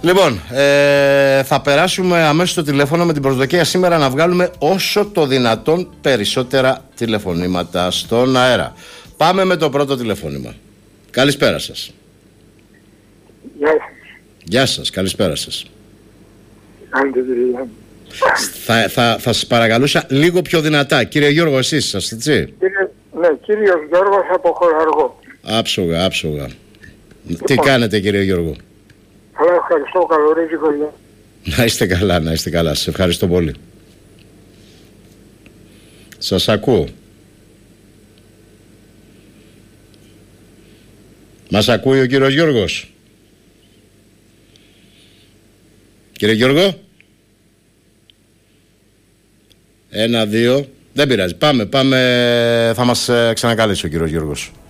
Λοιπόν, θα περάσουμε αμέσως στο τηλέφωνο με την προσδοκία σήμερα να βγάλουμε όσο το δυνατόν περισσότερα τηλεφωνήματα στον αέρα. Πάμε με το πρώτο τηλεφώνημα. Καλησπέρα σας. Γεια σας. Γεια σας, καλησπέρα σας. Κάντε δουλειά. Θα σας παρακαλούσα λίγο πιο δυνατά. Κύριε Γιώργο, εσείς είσαστε, έτσι? Ναι, κύριος Γιώργος από Χωραργό. Άψογα, άψογα. Τι κάνετε, κύριε Γιώργο? Καλά, ευχαριστώ, καλορίζικο. Να είστε καλά, να είστε καλά. Σας ευχαριστώ πολύ. Σας ακούω. Μας ακούει ο κύριος Γιώργος? Κύριε Γιώργο? 1, 2. Δεν πειράζει. Πάμε. Θα μας ξανακαλέσει ο κύριος Γιώργος.